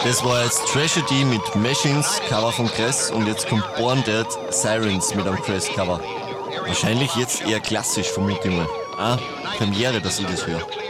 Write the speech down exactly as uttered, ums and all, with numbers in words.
Das war jetzt Tragedy mit Machines, Cover von Cress, und jetzt kommt Born Dead Sirens mit einem Cress-Cover. Wahrscheinlich jetzt eher klassisch, vermute ich mal. Ah, Premiere, dass ich das höre.